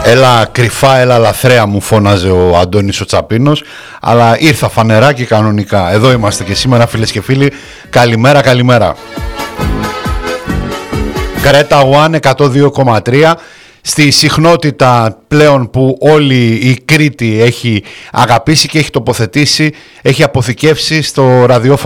Έλα κρυφά, έλα λαθρέα, μου φώναζε ο Αντώνης ο Τσαπίνος, αλλά ήρθα φανερά και κανονικά. Εδώ είμαστε και σήμερα, φίλες και φίλοι. Καλημέρα, καλημέρα. Κρέτα One 102,3. Στη συχνότητα πλέον που όλη η Κρήτη έχει αγαπήσει και έχει τοποθετήσει, έχει αποθηκεύσει στο ραδιόφωνο